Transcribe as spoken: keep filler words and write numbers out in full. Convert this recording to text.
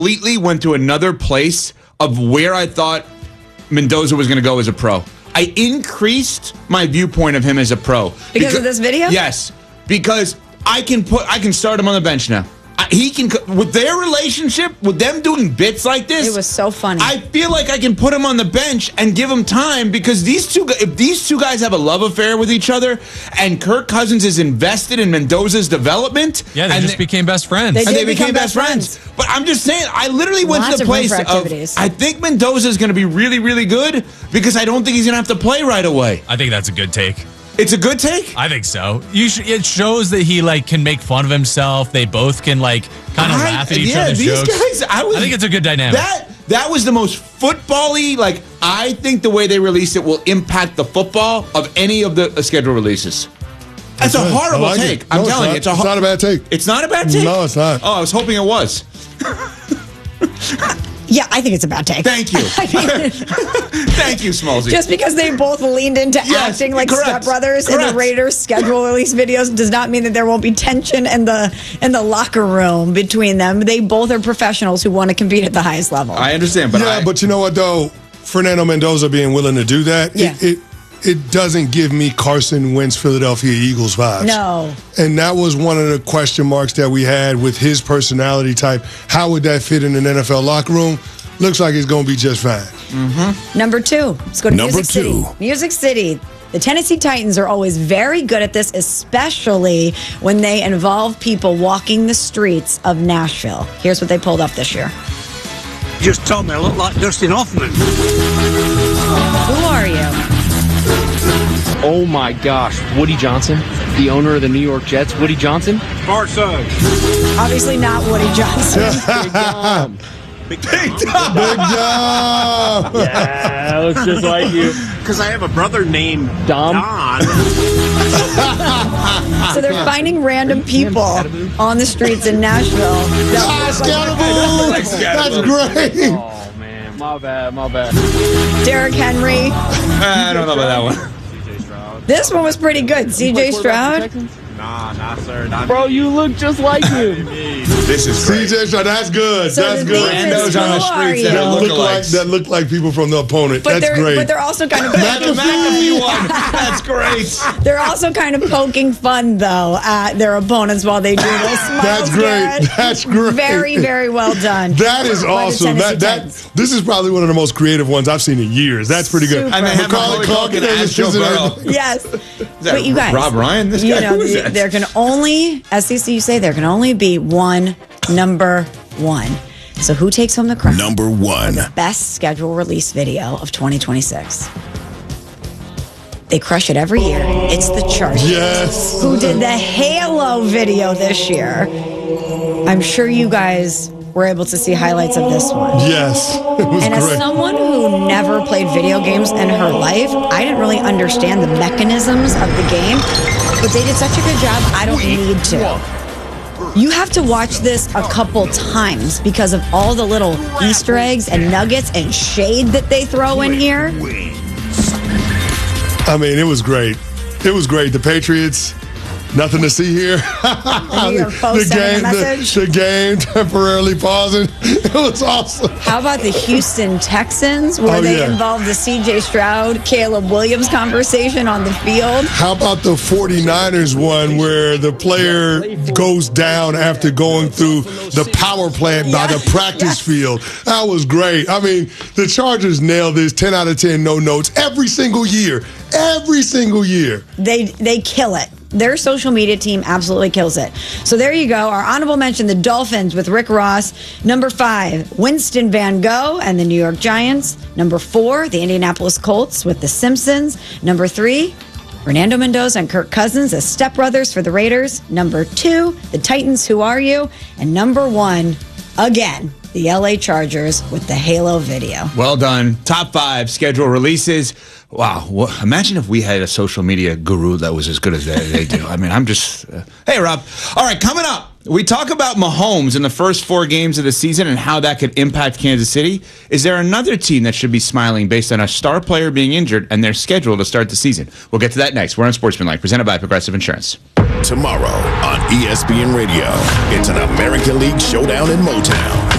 completely went to another place of where I thought Mendoza was going to go as a pro. I increased my viewpoint of him as a pro. Because, because of this video? Yes. Because I can put I can start him on the bench now. I, he can with their relationship, with them doing bits like this. It was so funny. I feel like I can put him on the bench and give him time because these two if these two guys have a love affair with each other and Kirk Cousins is invested in Mendoza's development. Yeah, they and just they, became best friends. They and did they became become best best friends. friends. But I'm just saying, I literally went Lots to the of room place for of activities. I think Mendoza is going to be really, really good because I don't think he's going to have to play right away. I think that's a good take. It's a good take? I think so. You should, it shows that he like can make fun of himself. They both can like kind of I- laugh at each yeah, other's these jokes. guys, I was- I think it's a good dynamic. That that was the most football-y, like, I think the way they released it will impact the football of any of the uh, schedule releases. That's, That's a right. horrible I like take. it. I'm No, it's telling not. you. It's, a It's ho- not a bad take. It's not a bad take? No, it's not. Oh, I was hoping it was. Yeah, I think it's a bad take. Thank you. Thank you, Smallsy. Just because they both leaned into Yes, acting like correct. stepbrothers in Correct. the Raiders schedule release videos does not mean that there won't be tension in the in the locker room between them. They both are professionals who want to compete at the highest level. I understand, but yeah, I, but you know what, though? Fernando Mendoza being willing to do that, Yeah. it, it it doesn't give me Carson Wentz Philadelphia Eagles vibes. No. And that was one of the question marks that we had with his personality type. How would that fit in an N F L locker room? Looks like it's going to be just fine. Mm-hmm. Number two, let's go to Number Music two. City. Music City. The Tennessee Titans are always very good at this, especially when they involve people walking the streets of Nashville. Here's what they pulled off this year. Just told me I look like Dustin Hoffman. Who are you? Oh my gosh, Woody Johnson, the owner of the New York Jets. Woody Johnson? Bart Suggs. Obviously not Woody Johnson. Big Dom. Big time. Big job. Yeah, looks just like you. Because I have a brother named Dom. Don. So they're finding random people on the streets in Nashville. Ah, Scatterboo. That's great. Oh man, my bad, my bad. Derrick Henry. I don't know about that one. This one was pretty good. C J Stroud. Nah, nah, sir. Not Bro, you look just like him. This is C great. J Stroud, that's good. So that's the good. thing is, Randos on the who are streets that you? are That look like lookalikes. that look like people from the opponent. But that's they're great. but they're also kind of The McAfee one. That's great. they're also kind of poking fun though at their opponents while they do this. That's great. That's great. Very very well done. That is by the awesome. Tennessee That that Titans. this is probably one of the most creative ones I've seen in years. That's pretty good. Super. And they have Macaulay Macaulay Culkin Culkin as Joe and Burrow. everything. Yes. that But you guys, Rob Ryan? This you guy? know, Who is the- that? there can only, as C C you say, there can only be one number one. So who takes home the crown? Number one. Best schedule release video of twenty twenty-six. They crush it every year. It's the Chargers. Yes. Who did the Halo video this year. I'm sure you guys were able to see highlights of this one. Yes. It was And as great. someone who never played video games in her life, I didn't really understand the mechanisms of the game, but they did such a good job, I don't need to. You have to watch this a couple times because of all the little Easter eggs and nuggets and shade that they throw in here. I mean, it was great. It was great. The Patriots, nothing to see here. New York Post sending a message. The, the game temporarily pausing. It was awesome. How about the Houston Texans, where Oh, they yeah. involved the C J Stroud, Caleb Williams conversation on the field? How about the 49ers one where the player goes down after going through the power plant by Yeah. the practice Yes. field? That was great. I mean, the Chargers nailed this ten out of ten, no notes, every single year. Every single year. They they kill it. Their social media team absolutely kills it. So there you go. Our honorable mention, the Dolphins with Rick Ross. Number five, Winston Van Gogh and the New York Giants. Number four, the Indianapolis Colts with the Simpsons. Number three, Fernando Mendoza and Kirk Cousins as stepbrothers for the Raiders. Number two, the Titans, Who Are You? And number one, again, the L A Chargers with the Halo video. Well done. Top five schedule releases. Wow. Well, imagine if we had a social media guru that was as good as they, they do. I mean, I'm just. Uh, hey, Rob. All right, coming up, we talk about Mahomes in the first four games of the season and how that could impact Kansas City. Is there another team that should be smiling based on a star player being injured and their schedule to start the season? We'll get to that next. We're on Sportsmanlike, presented by Progressive Insurance. Tomorrow on E S P N Radio, it's an American League showdown in Motown.